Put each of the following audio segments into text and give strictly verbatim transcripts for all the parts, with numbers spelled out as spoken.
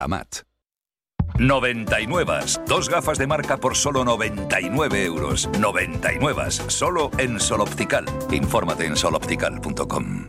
Amat. noventa y nueve. Dos gafas de marca por solo noventa y nueve euros. noventa y nueve. Solo en Sol Optical. Infórmate en sol optical punto com.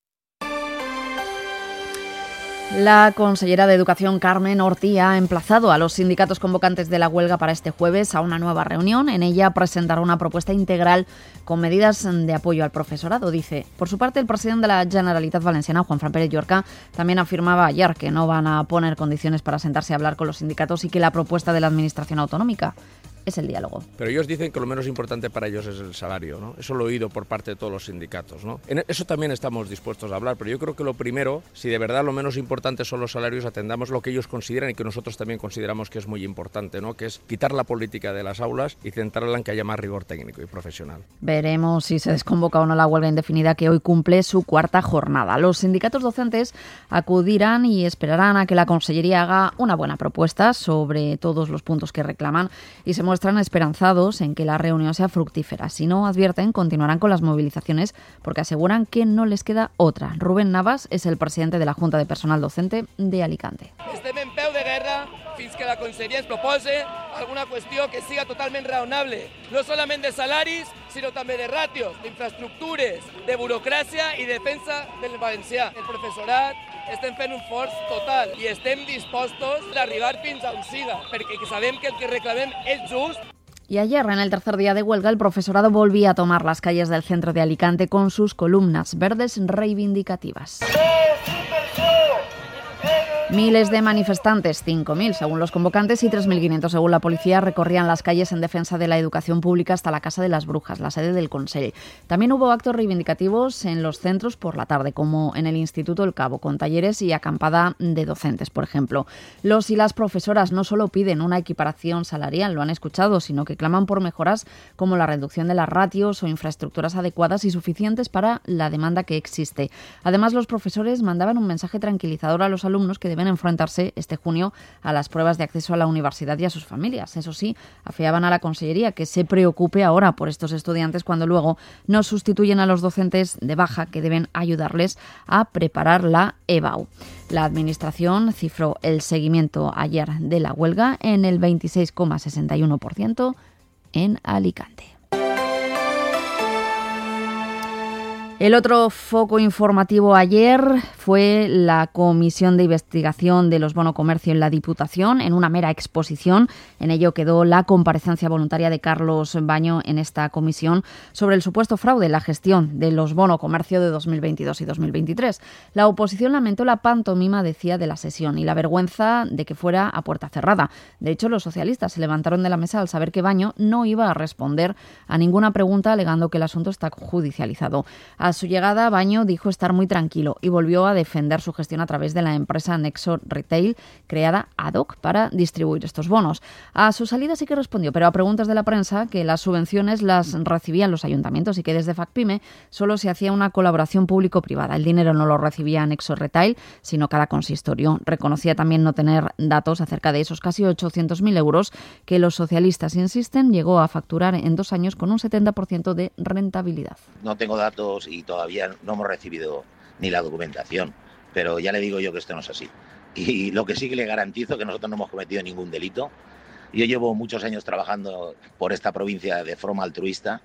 La consellera de Educación, Carmen Ortí, ha emplazado a los sindicatos convocantes de la huelga para este jueves a una nueva reunión. En ella presentará una propuesta integral con medidas de apoyo al profesorado, dice. Por su parte, el presidente de la Generalitat Valenciana, Juanfran Pérez Llorca, también afirmaba ayer que no van a poner condiciones para sentarse a hablar con los sindicatos y que la propuesta de la Administración autonómica es el diálogo. Pero ellos dicen que lo menos importante para ellos es el salario, ¿no? Eso lo he oído por parte de todos los sindicatos, ¿no? En eso también estamos dispuestos a hablar, pero yo creo que lo primero, si de verdad lo menos importante son los salarios, atendamos lo que ellos consideran y que nosotros también consideramos que es muy importante, ¿no? Que es quitar la política de las aulas y centrarla en que haya más rigor técnico y profesional. Veremos si se desconvoca o no la huelga indefinida que hoy cumple su cuarta jornada. Los sindicatos docentes acudirán y esperarán a que la Consellería haga una buena propuesta sobre todos los puntos que reclaman y se muestran esperanzados en que la reunión sea fructífera. Si no, advierten, continuarán con las movilizaciones porque aseguran que no les queda otra. Rubén Navas es el presidente de la Junta de Personal Docente de Alicante. Estem en peu de guerra fins que la Conselleria ens propose alguna qüestió que siga totalment raonable, no solament de salaris, sinó també de ràtios, d'infraestructures, de burocràcia i defensa del valencià. El professorat estem fent un forç total i estem dispostos a arribar fins on siga, perquè sabem que el que reclamem és just. Y ayer, en el tercer día de huelga, el profesorado volvía a tomar las calles del centro de Alicante con sus columnas verdes reivindicativas. Miles de manifestantes, cinco mil según los convocantes y tres mil quinientos según la policía, recorrían las calles en defensa de la educación pública hasta la Casa de las Brujas, la sede del Consell. También hubo actos reivindicativos en los centros por la tarde, como en el Instituto El Cabo, con talleres y acampada de docentes, por ejemplo. Los y las profesoras no solo piden una equiparación salarial, lo han escuchado, sino que claman por mejoras como la reducción de las ratios o infraestructuras adecuadas y suficientes para la demanda que existe. Además, los profesores mandaban un mensaje tranquilizador a los alumnos que deben enfrentarse este junio a las pruebas de acceso a la universidad y a sus familias. Eso sí, afeaban a la Consellería que se preocupe ahora por estos estudiantes cuando luego no sustituyen a los docentes de baja que deben ayudarles a preparar la E B A U. La Administración cifró el seguimiento ayer de la huelga en el veintiséis coma sesenta y uno por ciento en Alicante. El otro foco informativo ayer fue la Comisión de Investigación de los Bono Comercio en la Diputación, en una mera exposición. En ello quedó la comparecencia voluntaria de Carlos Baño en esta comisión sobre el supuesto fraude en la gestión de los Bono Comercio de dos mil veintidós y dos mil veintitrés. La oposición lamentó la pantomima, decía, de la sesión y la vergüenza de que fuera a puerta cerrada. De hecho, los socialistas se levantaron de la mesa al saber que Baño no iba a responder a ninguna pregunta, alegando que el asunto está judicializado. A su llegada, Baño dijo estar muy tranquilo y volvió a defender su gestión a través de la empresa Nexo Retail, creada ad hoc para distribuir estos bonos. A su salida sí que respondió, pero a preguntas de la prensa, que las subvenciones las recibían los ayuntamientos y que desde FACPIME solo se hacía una colaboración público-privada. El dinero no lo recibía Nexo Retail, sino cada consistorio. Reconocía también no tener datos acerca de esos casi ochocientos mil euros que los socialistas insisten llegó a facturar en dos años con un setenta por ciento de rentabilidad. No tengo datos y todavía no hemos recibido ni la documentación, pero ya le digo yo que esto no es así. Y lo que sí que le garantizo que nosotros no hemos cometido ningún delito. Yo llevo muchos años trabajando por esta provincia de forma altruista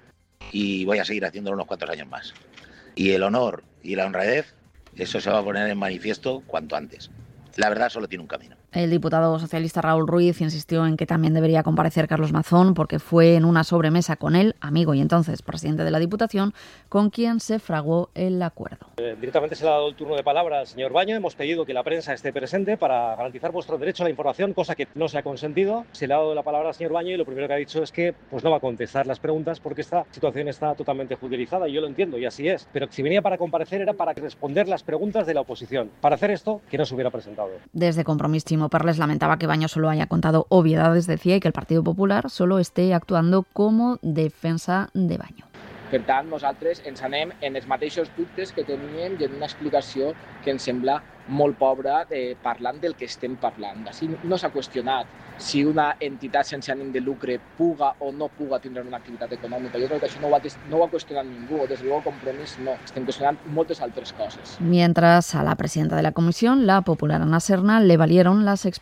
y voy a seguir haciéndolo unos cuantos años más. Y el honor y la honradez, eso se va a poner en manifiesto cuanto antes. La verdad solo tiene un camino. El diputado socialista Raúl Ruiz insistió en que también debería comparecer Carlos Mazón porque fue en una sobremesa con él, amigo y entonces presidente de la Diputación, con quien se fraguó el acuerdo. Eh, directamente se le ha dado el turno de palabra al señor Baño. Hemos pedido que la prensa esté presente para garantizar vuestro derecho a la información, cosa que no se ha consentido. Se le ha dado la palabra al señor Baño y lo primero que ha dicho es que pues, no va a contestar las preguntas porque esta situación está totalmente judicializada y yo lo entiendo y así es. Pero si venía para comparecer era para responder las preguntas de la oposición. Para hacer esto, que no se hubiera presentado. Desde Compromís, Chimo Perles lamentaba que Baño solo haya contado obviedades, decía, y que el Partido Popular solo esté actuando como defensa de Baño. Per tant, nosaltres ens anem en els mateixos dubtes que teníem i en una explicació que ens sembla molt pobra eh, parlant del que estem parlant. Així no s'ha qüestionat si una entitat sense ànim de lucre puga o no puga tindre una activitat econòmica. Jo crec que això no ho ha, no ho ha qüestionat ningú, des de luego Compromís no. Estem qüestionant moltes altres coses. Mientras a la presidenta de la comisión, la popular Ana Serna, le valieron las explicaciones